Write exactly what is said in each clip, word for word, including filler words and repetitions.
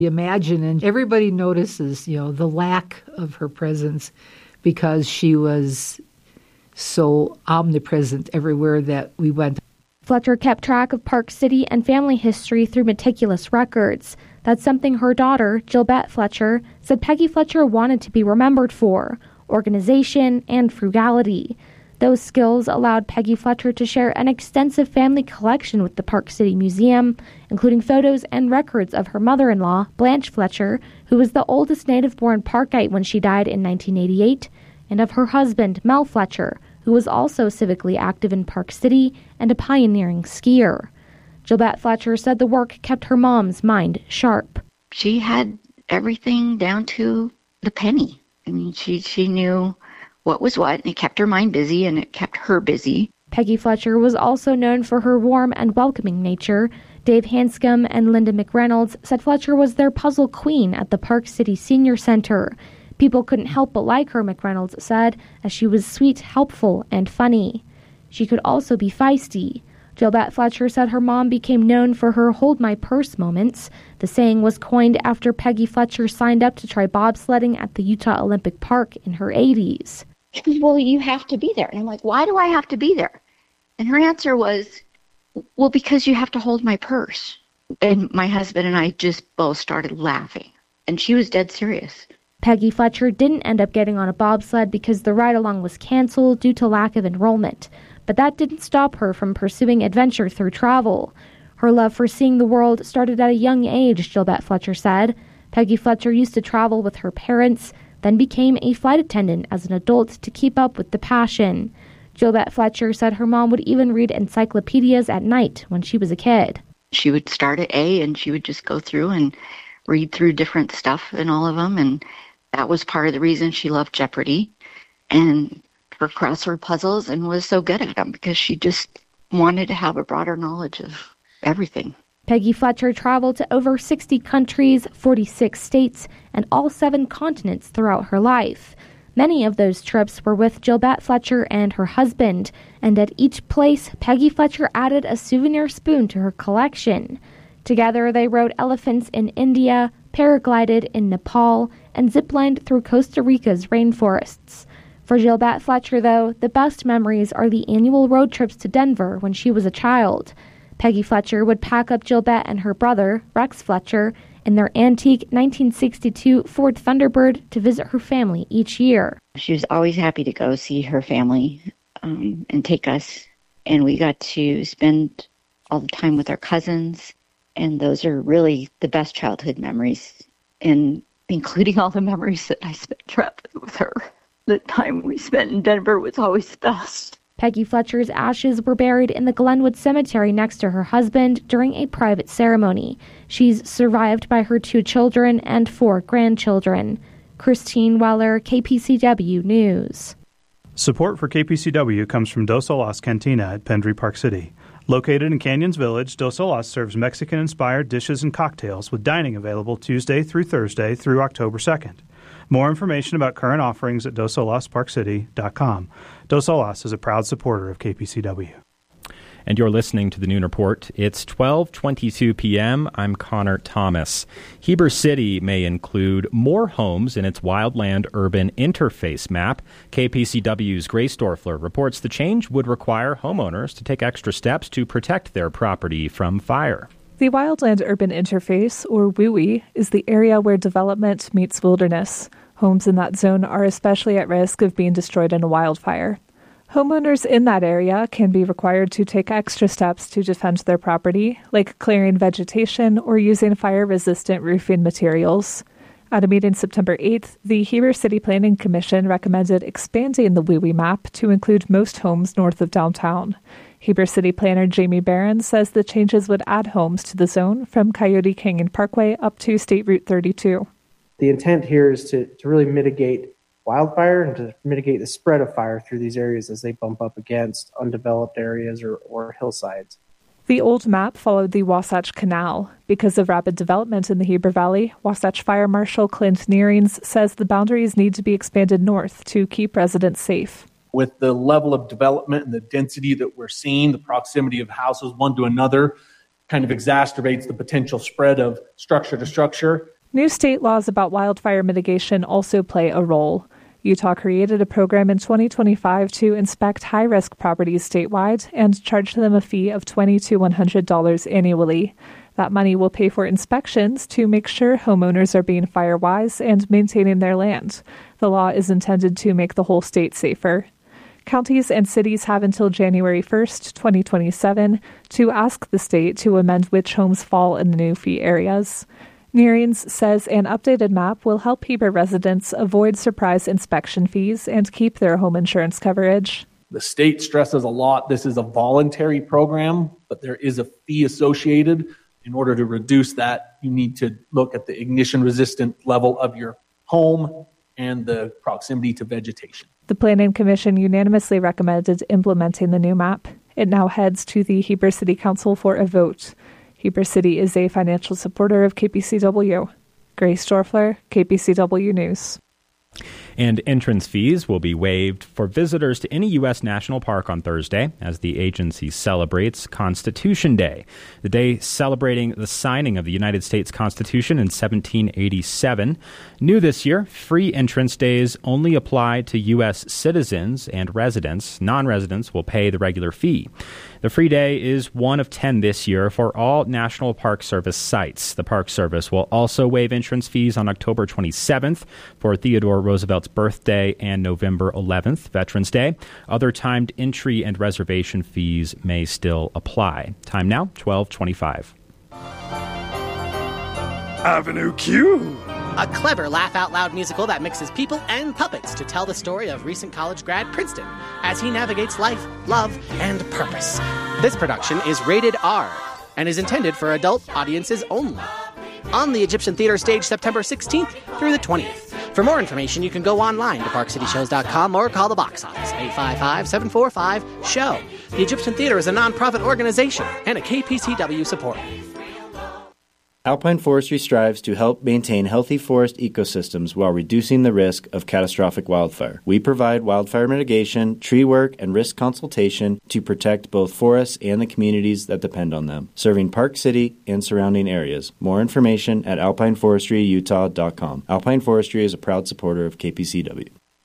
Imagine, and everybody notices, you know, the lack of her presence because she was so omnipresent everywhere that we went. Fletcher kept track of Park City and family history through meticulous records. That's something her daughter, Gilbette Fletcher, said Peggy Fletcher wanted to be remembered for: organization and frugality. Those skills allowed Peggy Fletcher to share an extensive family collection with the Park City Museum, including photos and records of her mother-in-law, Blanche Fletcher, who was the oldest native-born Parkite when she died in nineteen eighty-eight, and of her husband, Mel Fletcher, who was also civically active in Park City and a pioneering skier. Gilbette Fletcher said the work kept her mom's mind sharp. She had everything down to the penny. I mean, she, she knew what was what, and it kept her mind busy, and it kept her busy. Peggy Fletcher was also known for her warm and welcoming nature. Dave Hanscom and Linda McReynolds said Fletcher was their puzzle queen at the Park City Senior Center. People couldn't help but like her, McReynolds said, as she was sweet, helpful, and funny. She could also be feisty. Gilbette Fletcher said her mom became known for her hold my purse moments. The saying was coined after Peggy Fletcher signed up to try bobsledding at the Utah Olympic Park in her eighties. She goes, well, you have to be there. And I'm like, why do I have to be there? And her answer was, well, because you have to hold my purse. And my husband and I just both started laughing. And she was dead serious. Peggy Fletcher didn't end up getting on a bobsled because the ride-along was canceled due to lack of enrollment. But that didn't stop her from pursuing adventure through travel. Her love for seeing the world started at a young age, Gilbette Fletcher said. Peggy Fletcher used to travel with her parents, then became a flight attendant as an adult to keep up with the passion. Gilbette Fletcher said her mom would even read encyclopedias at night when she was a kid. She would start at A, and she would just go through and read through different stuff in all of them, and that was part of the reason she loved Jeopardy and her crossword puzzles and was so good at them, because she just wanted to have a broader knowledge of everything. Peggy Fletcher traveled to over sixty countries, forty-six states, and all seven continents throughout her life. Many of those trips were with Gilbette Fletcher and her husband, and at each place, Peggy Fletcher added a souvenir spoon to her collection. Together, they rode elephants in India, paraglided in Nepal, and ziplined through Costa Rica's rainforests. For Gilbette Fletcher, though, the best memories are the annual road trips to Denver when she was a child. Peggy Fletcher would pack up Gilbette and her brother, Rex Fletcher, in their antique nineteen sixty-two Ford Thunderbird to visit her family each year. She was always happy to go see her family um, and take us, and we got to spend all the time with our cousins, and those are really the best childhood memories, and including all the memories that I spent traveling with her. The time we spent in Denver was always the best. Peggy Fletcher's ashes were buried in the Glenwood Cemetery next to her husband during a private ceremony. She's survived by her two children and four grandchildren. Christine Weller, K P C W News. Support for K P C W comes from Dos Olas Cantina at Pendry Park City. Located in Canyons Village, Dos Olas serves Mexican-inspired dishes and cocktails with dining available Tuesday through Thursday through October second. More information about current offerings at dos olas park city dot com. Dos Olas is a proud supporter of K P C W. And you're listening to the Noon Report. It's twelve twenty-two p.m. I'm Connor Thomas. Heber City may include more homes in its wildland urban interface map. K P C W's Grace Dorfler reports the change would require homeowners to take extra steps to protect their property from fire. The Wildland Urban Interface, or W U I, is the area where development meets wilderness. Homes in that zone are especially at risk of being destroyed in a wildfire. Homeowners in that area can be required to take extra steps to defend their property, like clearing vegetation or using fire-resistant roofing materials. At a meeting September eighth, the Heber City Planning Commission recommended expanding the W U I map to include most homes north of downtown. Heber City Planner Jamie Barron says the changes would add homes to the zone from Coyote Canyon Parkway up to State Route thirty-two. The intent here is to, to really mitigate wildfire and to mitigate the spread of fire through these areas as they bump up against undeveloped areas or, or hillsides. The old map followed the Wasatch Canal. Because of rapid development in the Heber Valley, Wasatch Fire Marshal Clint Nearings says the boundaries need to be expanded north to keep residents safe. With the level of development and the density that we're seeing, the proximity of houses one to another, kind of exacerbates the potential spread of structure to structure. New state laws about wildfire mitigation also play a role. Utah created a program in twenty twenty-five to inspect high-risk properties statewide and charge them a fee of twenty dollars to one hundred dollars annually. That money will pay for inspections to make sure homeowners are being fire-wise and maintaining their land. The law is intended to make the whole state safer. Counties and cities have until January first, twenty twenty-seven, to ask the state to amend which homes fall in the new fee areas. Nearings says an updated map will help Heber residents avoid surprise inspection fees and keep their home insurance coverage. The state stresses a lot this is a voluntary program, but there is a fee associated. In order to reduce that, you need to look at the ignition-resistant level of your home and the proximity to vegetation. The Planning Commission unanimously recommended implementing the new map. It now heads to the Heber City Council for a vote. Heber City is a financial supporter of K P C W. Grace Dorfler, K P C W News. And entrance fees will be waived for visitors to any U S national park on Thursday as the agency celebrates Constitution Day, the day celebrating the signing of the United States Constitution in seventeen eighty-seven. New this year, free entrance days only apply to U S citizens and residents. Non-residents will pay the regular fee. The free day is one of ten this year for all National Park Service sites. The Park Service will also waive entrance fees on October twenty-seventh for Theodore Roosevelt's birthday and November eleventh, Veterans Day. Other timed entry and reservation fees may still apply. Time now, twelve twenty-five. Avenue Q. A clever laugh-out-loud musical that mixes people and puppets to tell the story of recent college grad Princeton as he navigates life, love, and purpose. This production is rated R and is intended for adult audiences only. On the Egyptian Theater stage September sixteenth through the twentieth. For more information, you can go online to park city shows dot com or call the box office, eight five five, seven four five, S H O W. The Egyptian Theater is a nonprofit organization and a K P C W supporter. Alpine Forestry strives to help maintain healthy forest ecosystems while reducing the risk of catastrophic wildfire. We provide wildfire mitigation, tree work, and risk consultation to protect both forests and the communities that depend on them, serving Park City and surrounding areas. More information at alpine forestry utah dot com. Alpine Forestry is a proud supporter of K P C W.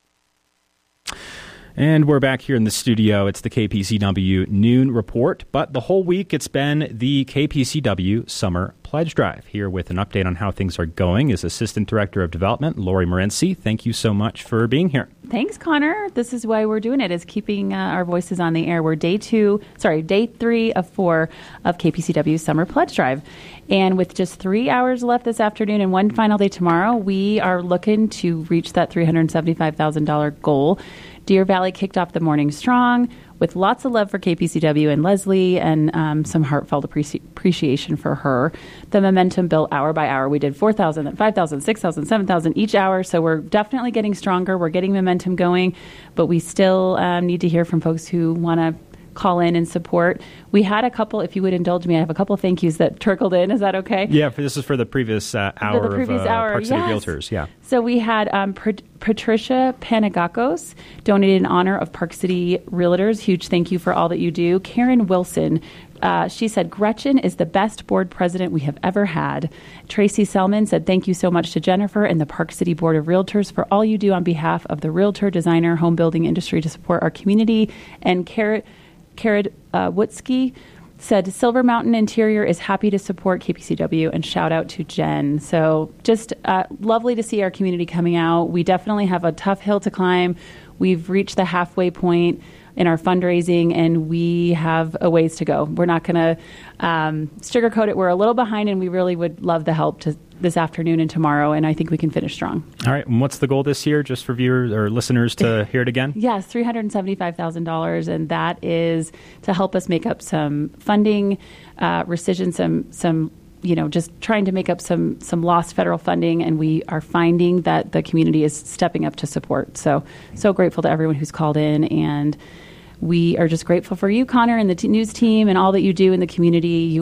And we're back here in the studio. It's the K P C W Noon Report, but the whole week it's been the K P C W Summer Pledge Drive. Here with an update on how things are going is Assistant Director of Development, Lori Morency. Thank you so much for being here. Thanks, Connor. This is why we're doing it, is keeping uh, our voices on the air. We're day two, sorry, day three of four of K P C W Summer Pledge Drive. And with just three hours left this afternoon and one final day tomorrow, we are looking to reach that three hundred seventy-five thousand dollars goal. Deer Valley kicked off the morning strong with lots of love for K P C W and Leslie and um, some heartfelt appreci- appreciation for her. The momentum built hour by hour. We did four thousand, then five thousand, six thousand, seven thousand each hour. So we're definitely getting stronger. We're getting momentum going, but we still um, need to hear from folks who want to call in and support. We had a couple, if you would indulge me, I have a couple of thank yous that trickled in. Is that okay? Yeah, for, this is for the previous uh, hour for the previous of uh, hour, Park City yes. Realtors. Yeah. So we had um, Pat- Patricia Panagakos donated in honor of Park City Realtors. Huge thank you for all that you do. Karen Wilson, uh, she said, Gretchen is the best board president we have ever had. Tracy Selman said, thank you so much to Jennifer and the Park City Board of Realtors for all you do on behalf of the realtor, designer, home building industry to support our community. And Karen Karen uh, Wutzke said Silver Mountain Interior is happy to support K P C W, and shout out to Jen. So just uh, lovely to see our community coming out. We definitely have a tough hill to climb. We've reached the halfway point in our fundraising, and we have a ways to go. We're not going to um, sugarcoat it. We're a little behind, and we really would love the help to this afternoon and tomorrow, and I think we can finish strong. All right. And what's the goal this year, just for viewers or listeners to hear it again? Yes, three hundred seventy-five thousand dollars, and that is to help us make up some funding, uh, rescission, some some you know, just trying to make up some some lost federal funding, and we are finding that the community is stepping up to support. So, so grateful to everyone who's called in, and we are just grateful for you, Connor, and the t- news team and all that you do in the community. You are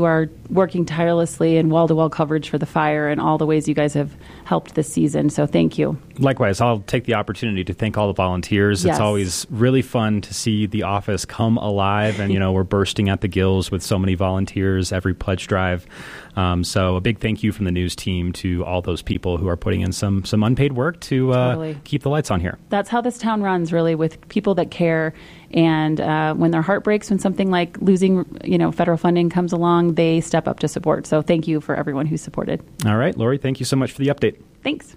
working tirelessly and wall-to-wall coverage for the fire and all the ways you guys have helped this season. So thank you. Likewise, I'll take the opportunity to thank all the volunteers. Yes. It's always really fun to see the office come alive, and, you know, we're bursting at the gills with so many volunteers every pledge drive. Um, so a big thank you from the news team to all those people who are putting in some some unpaid work to uh, Totally. keep the lights on here. That's how this town runs, really, with people that care. And uh, when their heart breaks, when something like losing, you know, federal funding comes along, they step up to support. So thank you for everyone who supported. All right, Lori, thank you so much for the update. Thanks.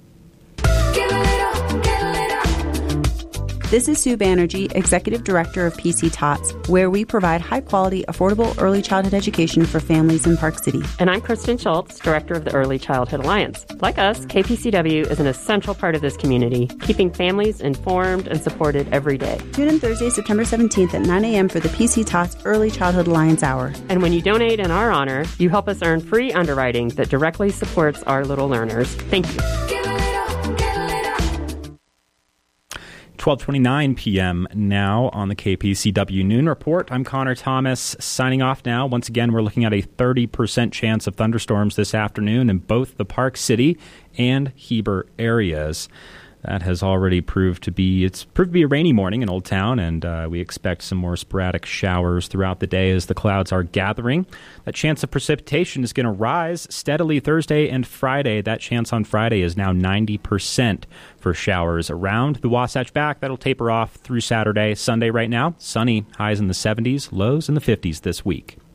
This is Sue Banerjee, Executive Director of P C Tots, where we provide high-quality, affordable early childhood education for families in Park City. And I'm Kristen Schultz, Director of the Early Childhood Alliance. Like us, K P C W is an essential part of this community, keeping families informed and supported every day. Tune in Thursday, September seventeenth at nine a.m. for the P C Tots Early Childhood Alliance Hour. And when you donate in our honor, you help us earn free underwriting that directly supports our little learners. Thank you. twelve twenty-nine p.m. now on the K P C W Noon Report. I'm Connor Thomas, signing off now. Once again, we're looking at a thirty percent chance of thunderstorms this afternoon in both the Park City and Heber areas. That has already proved to be, it's proved to be a rainy morning in Old Town, and uh, we expect some more sporadic showers throughout the day as the clouds are gathering. That chance of precipitation is going to rise steadily Thursday and Friday. That chance on Friday is now ninety percent for showers around the Wasatch Back. That'll taper off through Saturday. Sunday right now, sunny, highs in the seventies, lows in the fifties this week.